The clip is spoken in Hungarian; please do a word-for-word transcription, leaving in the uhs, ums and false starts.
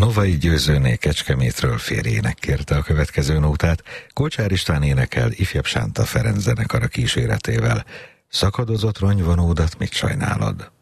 Novai Győzőné Kecskemétről férjének kérte a következő nótát, Kolcsár István énekel Ifjabb Sánta Ferenc zenekara kíséretével. Szakadozott rongyvonódat mit sajnálod?